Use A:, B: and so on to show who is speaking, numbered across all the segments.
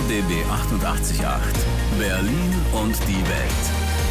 A: RBB 888. Berlin und die Welt.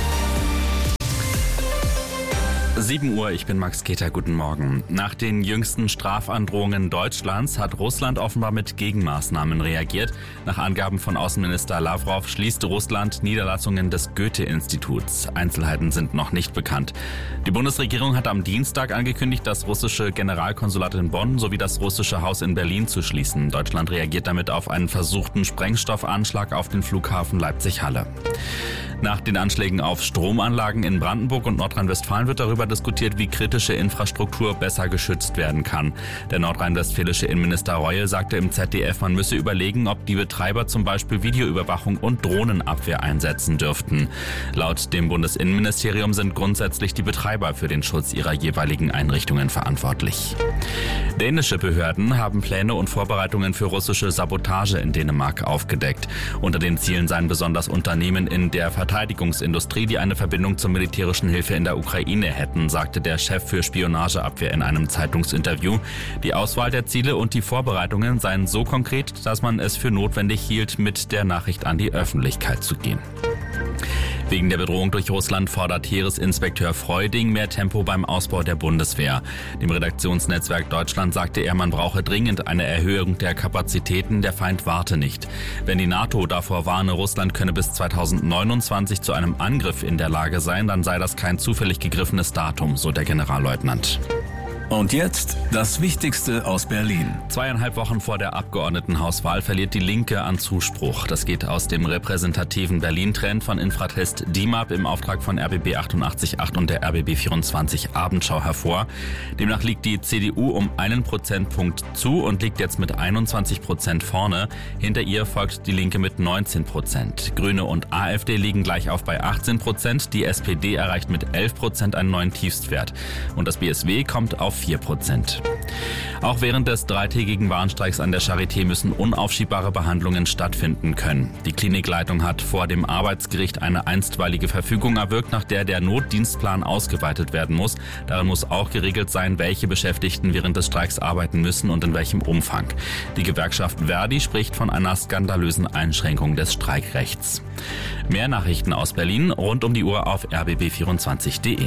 B: 7 Uhr, ich bin Max Keter, guten Morgen. Nach den jüngsten Strafandrohungen Deutschlands hat Russland offenbar mit Gegenmaßnahmen reagiert. Nach Angaben von Außenminister Lavrov schließt Russland Niederlassungen des Goethe-Instituts. Einzelheiten sind noch nicht bekannt. Die Bundesregierung hat am Dienstag angekündigt, das russische Generalkonsulat in Bonn sowie das russische Haus in Berlin zu schließen. Deutschland reagiert damit auf einen versuchten Sprengstoffanschlag auf den Flughafen Leipzig-Halle. Nach den Anschlägen auf Stromanlagen in Brandenburg und Nordrhein-Westfalen wird darüber diskutiert, wie kritische Infrastruktur besser geschützt werden kann. Der nordrhein-westfälische Innenminister Reul sagte im ZDF, man müsse überlegen, ob die Betreiber zum Beispiel Videoüberwachung und Drohnenabwehr einsetzen dürften. Laut dem Bundesinnenministerium sind grundsätzlich die Betreiber für den Schutz ihrer jeweiligen Einrichtungen verantwortlich. Dänische Behörden haben Pläne und Vorbereitungen für russische Sabotage in Dänemark aufgedeckt. Unter den Zielen seien besonders Unternehmen in der Verteidigungsindustrie, die eine Verbindung zur militärischen Hilfe in der Ukraine hätten, sagte der Chef für Spionageabwehr in einem Zeitungsinterview. Die Auswahl der Ziele und die Vorbereitungen seien so konkret, dass man es für notwendig hielt, mit der Nachricht an die Öffentlichkeit zu gehen. Wegen der Bedrohung durch Russland fordert Heeresinspekteur Freuding mehr Tempo beim Ausbau der Bundeswehr. Dem Redaktionsnetzwerk Deutschland sagte er, man brauche dringend eine Erhöhung der Kapazitäten, der Feind warte nicht. Wenn die NATO davor warne, Russland könne bis 2029 zu einem Angriff in der Lage sein, dann sei das kein zufällig gegriffenes Datum, so der Generalleutnant.
A: Und jetzt das Wichtigste aus Berlin.
B: 2,5 Wochen vor der Abgeordnetenhauswahl verliert die Linke an Zuspruch. Das geht aus dem repräsentativen Berlin-Trend von Infratest DIMAP im Auftrag von RBB 888 und der RBB 24 Abendschau hervor. Demnach liegt die CDU um 1 Prozentpunkt zu und liegt jetzt mit 21% vorne. Hinter ihr folgt die Linke mit 19%. Grüne und AfD liegen gleich auf bei 18%. Die SPD erreicht mit 11% einen neuen Tiefstwert. Und das BSW kommt auf 4%. Auch während des dreitägigen Warnstreiks an der Charité müssen unaufschiebbare Behandlungen stattfinden können. Die Klinikleitung hat vor dem Arbeitsgericht eine einstweilige Verfügung erwirkt, nach der der Notdienstplan ausgeweitet werden muss. Darin muss auch geregelt sein, welche Beschäftigten während des Streiks arbeiten müssen und in welchem Umfang. Die Gewerkschaft Verdi spricht von einer skandalösen Einschränkung des Streikrechts. Mehr Nachrichten aus Berlin rund um die Uhr auf rbb24.de.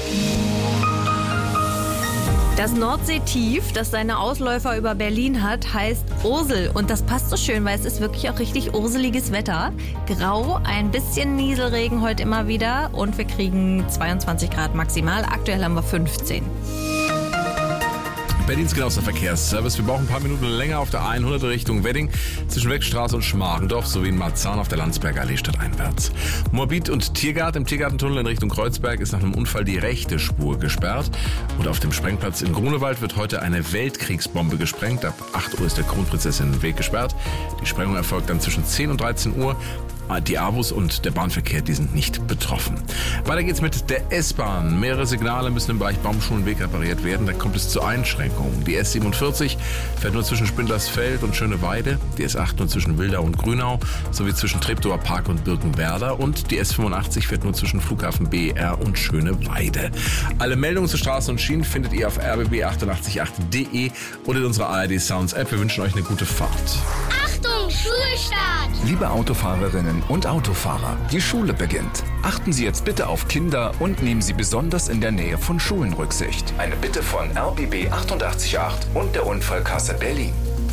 C: Das Nordseetief, das seine Ausläufer über Berlin hat, heißt Ursel. Und das passt so schön, weil es ist wirklich auch richtig urseliges Wetter. Grau, ein bisschen Nieselregen heute immer wieder und wir kriegen 22 Grad maximal. Aktuell haben wir 15.
D: Berlins genauester Verkehrsservice. Wir brauchen ein paar Minuten länger auf der 100 Richtung Wedding, zwischen Weckstraße und Schmargendorf sowie in Marzahn auf der Landsberger Allee stadteinwärts. Moabit und Tiergarten. Im Tiergartentunnel in Richtung Kreuzberg ist nach einem Unfall die rechte Spur gesperrt. Und auf dem Sprengplatz in Grunewald wird heute eine Weltkriegsbombe gesprengt. Ab 8 Uhr ist der Kronprinzessin den Weg gesperrt. Die Sprengung erfolgt dann zwischen 10 und 13 Uhr. Die AWOS und der Bahnverkehr, die sind nicht betroffen. Weiter geht's mit der S-Bahn. Mehrere Signale müssen im Bereich Baumschulenweg repariert werden. Da kommt es zu Einschränkungen. Die S47 fährt nur zwischen Spindlersfeld und Schöneweide. Die S8 nur zwischen Wildau und Grünau sowie zwischen Treptower Park und Birkenwerder. Und die S85 fährt nur zwischen Flughafen BER und Schöneweide. Alle Meldungen zu Straßen und Schienen findet ihr auf rbb888.de oder in unserer ARD Sounds App. Wir wünschen euch eine gute Fahrt.
E: Achtung, Schulstart!
F: Liebe Autofahrerinnen und Autofahrer, die Schule beginnt. Achten Sie jetzt bitte auf Kinder und nehmen Sie besonders in der Nähe von Schulen Rücksicht. Eine Bitte von RBB 888 und der Unfallkasse Berlin.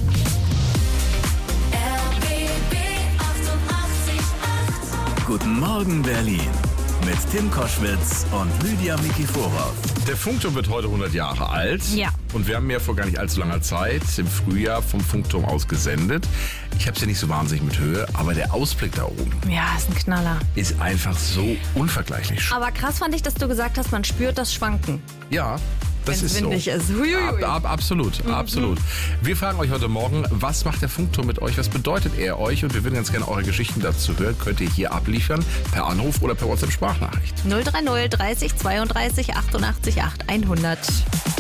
E: RBB 888.
A: Guten Morgen Berlin mit Tim Koschwitz und Lydia Mikiforov.
D: Der Funkturm wird heute 100 Jahre alt.
C: Ja.
D: Und wir haben ja vor gar nicht allzu langer Zeit im Frühjahr vom Funkturm aus gesendet. Ich habe es ja nicht so wahnsinnig mit Höhe, aber der Ausblick da oben
C: Ja, ist ein Knaller.
D: ist einfach so unvergleichlich schön.
C: Aber krass fand ich, dass du gesagt hast, man spürt das Schwanken.
D: Ja, das
C: Wenn's
D: ist so.
C: windig ist. Huiuiui.
D: Absolut, absolut. Wir fragen euch heute Morgen, was macht der Funkturm mit euch? Was bedeutet er euch? Und wir würden ganz gerne eure Geschichten dazu hören. Könnt ihr hier abliefern, per Anruf oder per WhatsApp-Sprachnachricht.
C: 030 30 32 88 8 100.